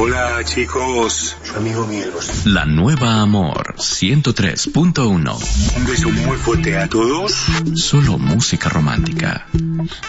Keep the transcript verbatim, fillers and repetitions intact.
Hola chicos, su amigo Miedos. La Nueva Amor ciento tres punto uno. Un beso muy fuerte a todos. Solo música romántica.